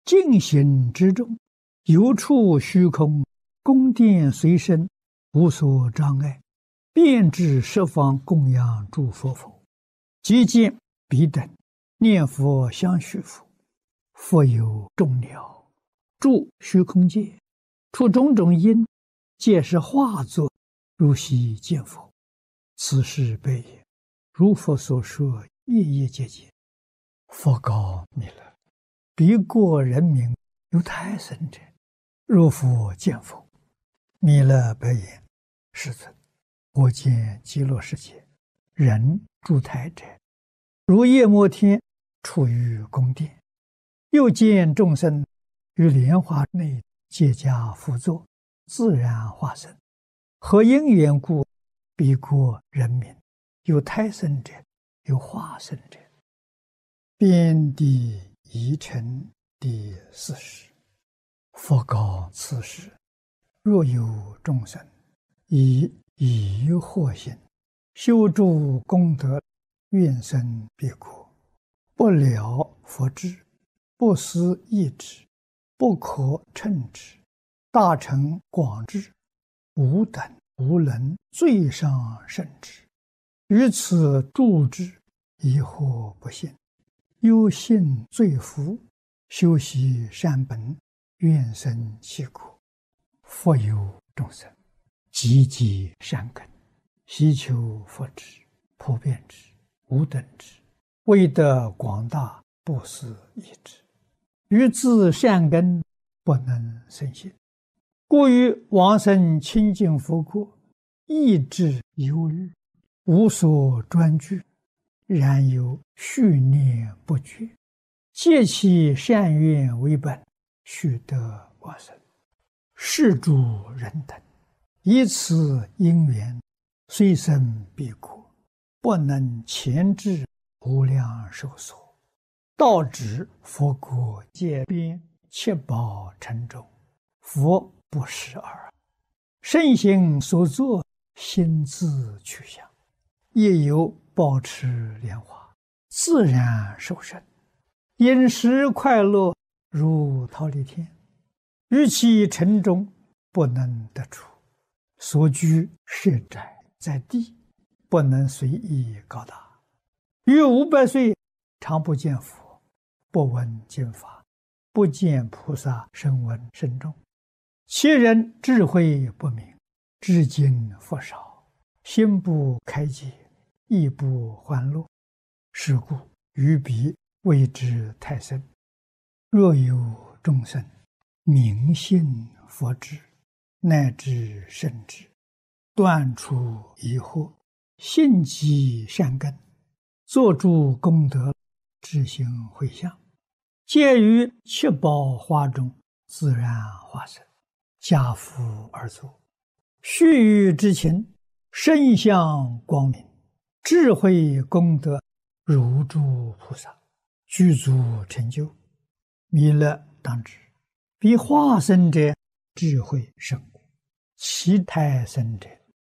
静行之中，有处虚空，宫殿随身，无所障碍，遍至十方供养诸佛佛，即见彼等念佛相续佛，佛有众鸟住虚空界，出种种因，皆是化作，如悉见佛。此事悲也。如佛所说，夜夜皆见。佛告弥勒：彼过人名有胎生者，若复见佛。弥勒白言：世尊，我见极乐世界人住胎者，如夜摩天处于宫殿，又见众生于莲花内皆加趺坐，自然化身。何因缘故？彼过人名有胎生者，有化身者。遍地疑尘第40。佛告此时：若有众生以疑惑心修诸功德，愿生彼国，不了佛智，不思议之，不可称之，大乘广智，无等无能最上甚至，于此住之，疑惑不信，忧信罪福，修习善本，愿生其国。佛有众生积极善根，希求佛智，普遍之，无等之，为得广大，不思议之，于自善根不能生信，故于往生清净佛国，意志忧虑，无所专具，然有续念不绝，借其善愿为本，须得往生。是诸人等以此因缘，虽生彼国，不能前至无量寿所，到指佛国界边，七宝城中，佛不识耳。圣行所作，心自去向，亦有保持莲花，自然受生，饮食快乐，如忉利天。于其城中不能得出，所居设宅在地，不能随意高大。于500岁常不见佛，不闻经法，不见菩萨声闻甚众。其人智慧不明，至今佛少，心不开解，亦不欢乐。是故于彼谓之胎生。若有众生明信佛智，乃至圣智，断除疑惑，信积善根，作诸功德，志行回向，皆于七宝花中自然化身，家父而坐，须臾之情，身相光明，智慧功德如诸菩萨，具足成就。弥勒当知，彼化身者智慧甚广，其胎生者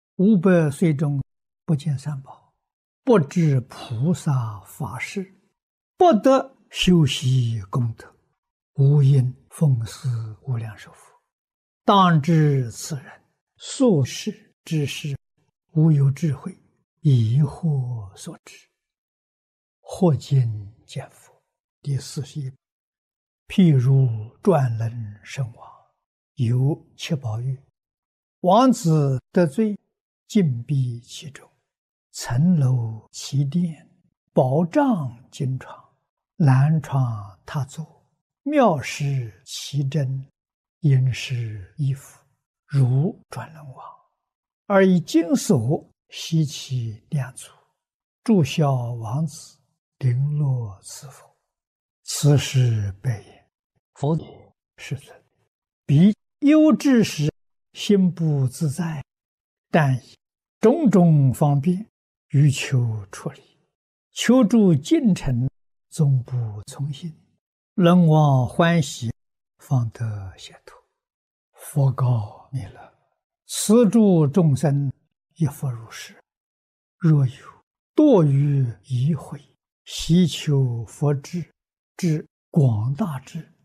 500岁中不见三宝，不知菩萨法事，不得修习功德，无因奉祀无量寿佛。当知此人所事之事，无有智慧，疑惑所致。或今见佛第41。譬如转轮圣王，有七宝玉，王子得罪，禁闭其中，层楼其殿，宝帐金床，蓝床榻座，妙饰其珍，殷实衣服，如转轮王，而以金锁悉其两足，祝孝王子，绫罗赐佛。此时白言：佛也，世尊，彼忧之时，心不自在，但以种种方便，欲求出离，求助进程，总不从心，能往欢喜，方得解脱。佛告弥勒：此诸众生亦复如是。若有堕于疑慧，希求佛智，至广大智，